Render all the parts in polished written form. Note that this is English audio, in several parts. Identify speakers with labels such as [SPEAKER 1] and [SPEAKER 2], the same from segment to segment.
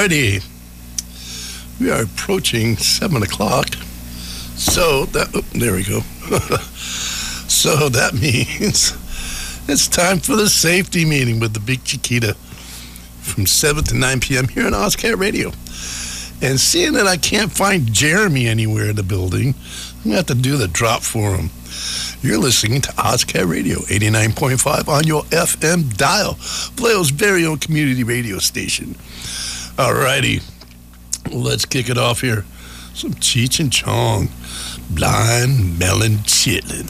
[SPEAKER 1] Alrighty. We are approaching 7 o'clock. So there we go. So that means it's time for the safety meeting with the Big Chiquita from 7 to 9 p.m. here on OzCat Radio. And seeing that I can't find Jeremy anywhere in the building, I'm going to have to do the drop for him. You're listening to OzCat Radio, 89.5 on your FM dial, Vallejo's very own community radio station. Alrighty, let's kick it off here. Some Cheech and Chong, Blind Melon Chitlin'.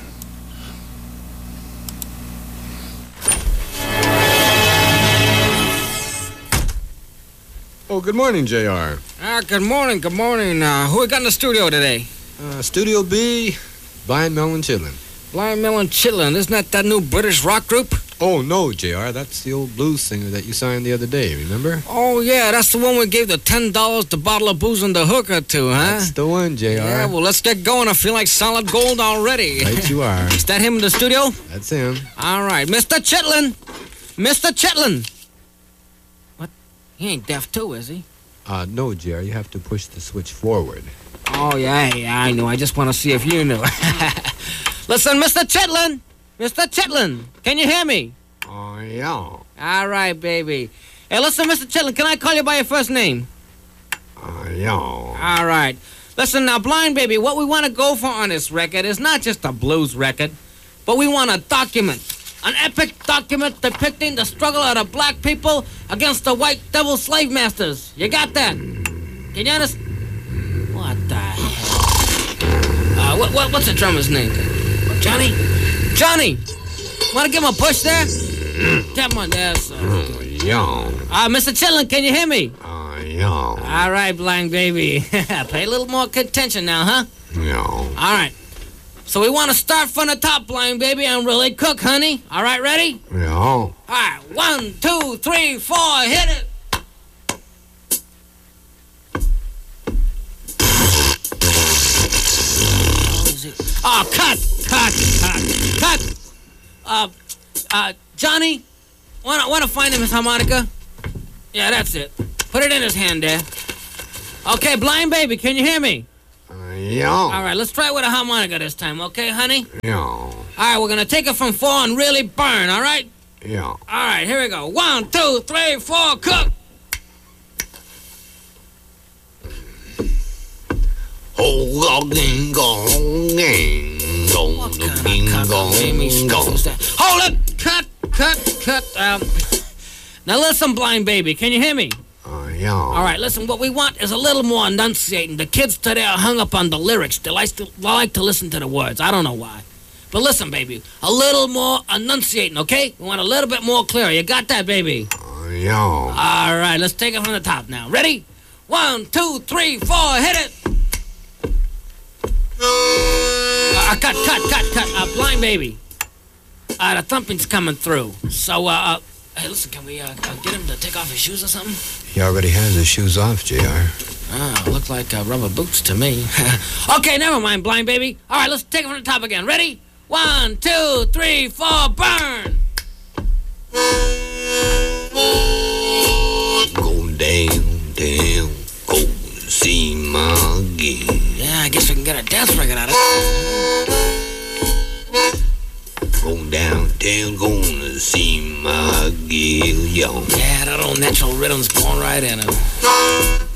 [SPEAKER 2] Oh, good morning, JR.
[SPEAKER 3] Good morning. Who we got in the studio today?
[SPEAKER 2] Studio B, Blind Melon Chitlin'.
[SPEAKER 3] Blind Melon Chitlin'. Isn't that new British rock group?
[SPEAKER 2] Oh, no, JR. That's the old blues singer that you signed the other day, remember?
[SPEAKER 3] Oh, yeah. That's the one we gave the $10 the bottle of booze and the hooker to, huh?
[SPEAKER 2] That's the one, JR.
[SPEAKER 3] Yeah, well, let's get going. I feel like solid gold already.
[SPEAKER 2] Right you are.
[SPEAKER 3] Is that him in the studio?
[SPEAKER 2] That's him.
[SPEAKER 3] All right. Mr. Chitlin. Mr. Chitlin. What? He ain't deaf, too, is he?
[SPEAKER 2] No, JR. You have to push the switch forward.
[SPEAKER 3] Oh, yeah, I know. I just want to see if you knew. Listen, Mr. Chitlin. Mr. Chitlin, can you hear me?
[SPEAKER 2] Oh, yeah.
[SPEAKER 3] All right, baby. Hey, listen, Mr. Chitlin, can I call you by your first name?
[SPEAKER 2] Yeah.
[SPEAKER 3] All right. Listen, now, Blind Baby, what we want to go for on this record is not just a blues record, but we want a document. An epic document depicting the struggle of the black people against the white devil slave masters. You got that? Can you understand? What the hell? What's the drummer's name? Johnny? Johnny! Want to give him a push there? Come on there, son.
[SPEAKER 2] Yeah.
[SPEAKER 3] Mr. Chitlin, can you hear me?
[SPEAKER 2] Yeah.
[SPEAKER 3] All right, Blind Baby. Pay a little more attention now, huh?
[SPEAKER 2] Yeah.
[SPEAKER 3] All right. So we want to start from the top, Blind Baby, and really cook, honey. All right, ready?
[SPEAKER 2] Yeah.
[SPEAKER 3] All right, 1, 2, 3, 4, hit it. Oh, cut. Johnny, want to find him his harmonica? Yeah, that's it. Put it in his hand there. Okay, Blind Baby, can you hear me?
[SPEAKER 2] Yeah.
[SPEAKER 3] All right, let's try it with a harmonica this time, okay, honey?
[SPEAKER 2] Yeah.
[SPEAKER 3] All right, we're going to take it from 4 and really burn, all right?
[SPEAKER 2] Yeah.
[SPEAKER 3] All right, here we go. 1, 2, 3, 4, cook. What kind of cockamamie stuff is that? Hold it! Cut. Now listen, Blind Baby, can you hear me?
[SPEAKER 2] Yeah.
[SPEAKER 3] All right, listen, what we want is a little more enunciating. The kids today are hung up on the lyrics. They like to listen to the words. I don't know why. But listen, baby, a little more enunciating, okay? We want a little bit more clear. You got that, baby?
[SPEAKER 2] Yeah.
[SPEAKER 3] All right, let's take it from the top now. Ready? 1, 2, 3, 4, hit it! Cut. Blind Baby. The thumping's coming through. So, hey, listen, can we get him to take off his shoes or something?
[SPEAKER 2] He already has his shoes off, JR.
[SPEAKER 3] Look like rubber boots to me. Okay, never mind, Blind Baby. All right, let's take it from the top again. Ready? 1, 2, 3, 4, burn!
[SPEAKER 4] Go down, go see my girl.
[SPEAKER 3] Yeah, I guess we can get a dance record out of it.
[SPEAKER 4] Go downtown, gonna see my girl, yo.
[SPEAKER 3] Yeah, that old natural rhythm's going right in it.